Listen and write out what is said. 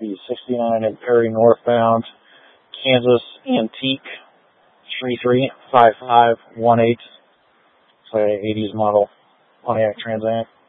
the 69 in Perry northbound, Kansas Antique 335518. It's like an 80s model Pontiac Trans Am.